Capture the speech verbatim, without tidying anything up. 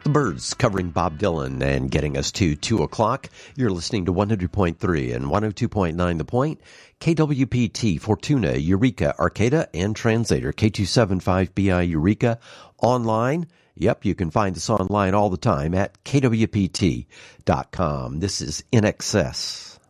The Byrds covering Bob Dylan and getting us to two o'clock. You're listening to one hundred point three and one oh two point nine The Point, K W P T, Fortuna, Eureka, Arcata, and Translator, K two seventy-five B I Eureka. Online, yep, you can find us online all the time at K W P T dot com. This is In Excess.